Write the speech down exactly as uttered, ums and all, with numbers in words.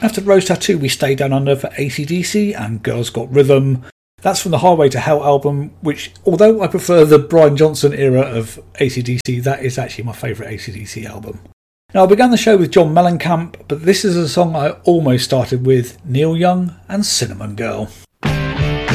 After Rose Tattoo, we stay down under for A C D C and Girls Got Rhythm. That's from the Highway to Hell album, which, although I prefer the Brian Johnson era of A C D C, that is actually my favourite A C D C album. Now, I began the show with John Mellencamp, but this is a song I almost started with, Neil Young and Cinnamon Girl.